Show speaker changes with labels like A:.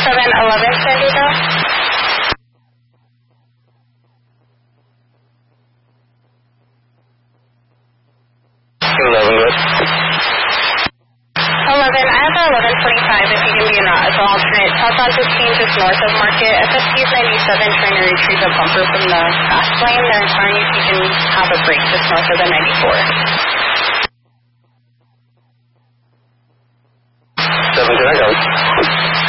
A: 9711 San Diego.
B: 11 good.
A: 11, I have 1125 if you give me an alternate. Southbound 15 just north of Market. SFP is 97 trying to retrieve a bumper from the fast lane. They're inquiring if you can have a break just north of the 94.